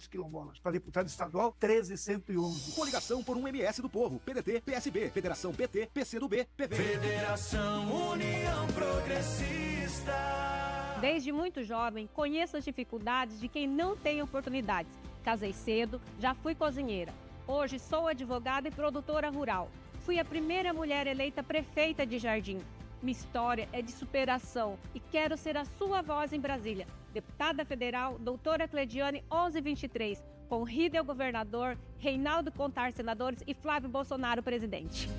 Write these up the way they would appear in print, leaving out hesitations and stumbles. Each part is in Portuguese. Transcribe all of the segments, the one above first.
quilombolas. Para deputado estadual, 13.111. Coligação por um MS do Povo, PDT, PSB, Federação PT, PCdoB, PV. Federação União Progressista. Desde muito jovem, conheço as dificuldades de quem não tem oportunidades. Casei cedo, já fui cozinheira. Hoje sou advogada e produtora rural. Fui a primeira mulher eleita prefeita de Jardim. Minha história é de superação e quero ser a sua voz em Brasília. Deputada federal, doutora Cleidiane 1123, com Ridel governador, Reinaldo Contar senadores e Flávio Bolsonaro presidente.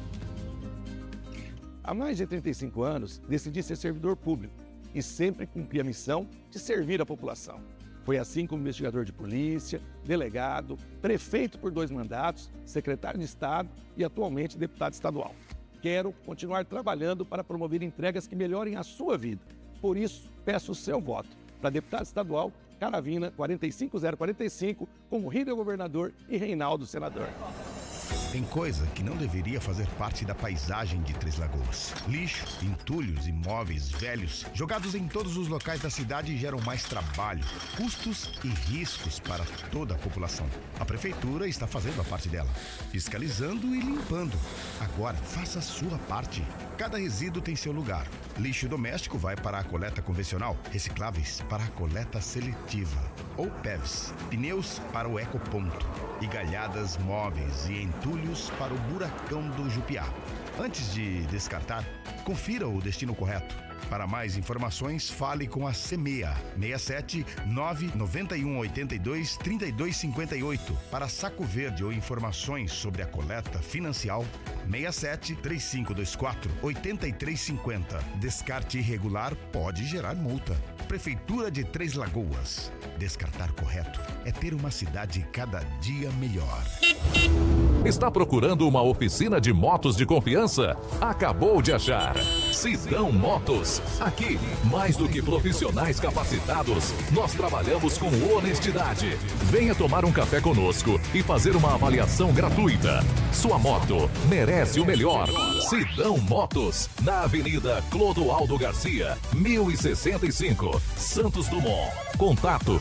Há mais de 35 anos, decidi ser servidor público e sempre cumpri a missão de servir a população. Foi assim como investigador de polícia, delegado, prefeito por 2 mandatos, secretário de Estado e atualmente deputado estadual. Quero continuar trabalhando para promover entregas que melhorem a sua vida. Por isso, peço o seu voto para deputado estadual, Caravina 45045, com Ridel governador e Reinaldo senador. Tem coisa que não deveria fazer parte da paisagem de Três Lagoas. Lixo, entulhos e móveis velhos jogados em todos os locais da cidade geram mais trabalho, custos e riscos para toda a população. A prefeitura está fazendo a parte dela, fiscalizando e limpando. Agora, faça a sua parte. Cada resíduo tem seu lugar. Lixo doméstico vai para a coleta convencional, recicláveis para a coleta seletiva, ou PEVs, pneus para o ecoponto e galhadas móveis e entulhos para o buracão do Jupiá. Antes de descartar, confira o destino correto. Para mais informações, fale com a CEMEA 67 991 82 32 58. Para Saco Verde ou informações sobre a coleta financial, 67 3524 8350. Descarte irregular pode gerar multa. Prefeitura de Três Lagoas. Descartar correto é ter uma cidade cada dia melhor. Está procurando uma oficina de motos de confiança? Acabou de achar. Sidão Motos. Aqui, mais do que profissionais capacitados, nós trabalhamos com honestidade. Venha tomar um café conosco e fazer uma avaliação gratuita. Sua moto merece o melhor. Sidão Motos, na Avenida Clodoaldo Garcia, 1065, Santos Dumont. Contato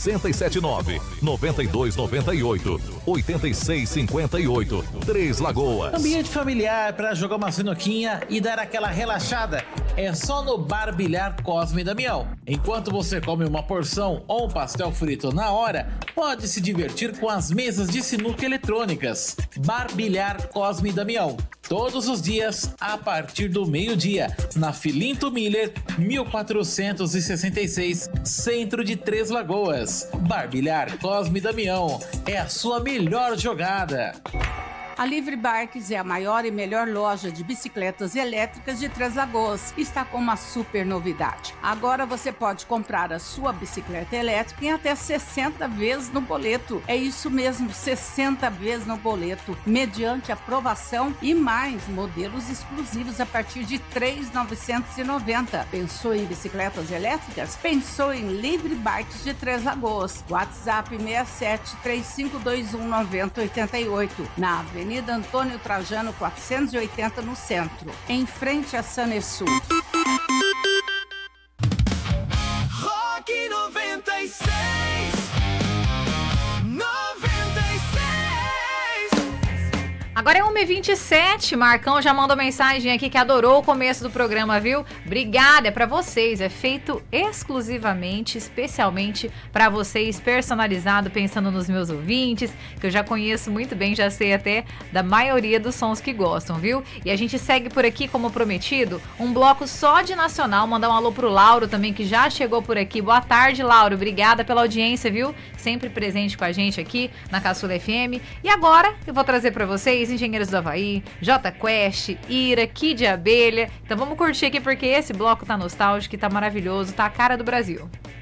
679-9298-8658, Três Lagoas. Ambiente familiar para jogar uma sinuquinha e dar aquela relaxada é só no Bar Bilhar Cosme e Damião. Enquanto você come uma porção ou um pastel frito na hora, pode se divertir com as mesas de sinuca eletrônicas. Bar Bilhar Cosme e Damião. Todos os dias, a partir do meio-dia, na Filinto Miller, 1466, centro de Três Lagoas. Bar Bilhar Cosme e Damião. É a sua melhor jogada. A Livre Bikes é a maior e melhor loja de bicicletas elétricas de Três Lagoas. Está com uma super novidade. Agora você pode comprar a sua bicicleta elétrica em até 60 vezes no boleto. É isso mesmo, 60 vezes no boleto, mediante aprovação e mais modelos exclusivos a partir de R$ 3.990. Pensou em bicicletas elétricas? Pensou em Livre Bikes de Três Lagoas. WhatsApp 67 3521 9088. Na Avenida Antônio Trajano 480 no centro, em frente a Sanesul. Rock 96. Agora é 1h27, Marcão já mandou mensagem aqui que adorou o começo do programa, viu? Obrigada, é pra vocês, é feito exclusivamente, especialmente pra vocês, personalizado, pensando nos meus ouvintes, que eu já conheço muito bem, já sei até da maioria dos sons que gostam, viu? E a gente segue por aqui, como prometido, um bloco só de nacional, mandar um alô pro Lauro também, que já chegou por aqui. Boa tarde, Lauro, obrigada pela audiência, viu? Sempre presente com a gente aqui na Caçula FM. E agora, eu vou trazer pra vocês Engenheiros do Havaí, J Quest, Ira, Kid de Abelha. Então vamos curtir aqui porque esse bloco tá nostálgico, tá maravilhoso, tá a cara do Brasil.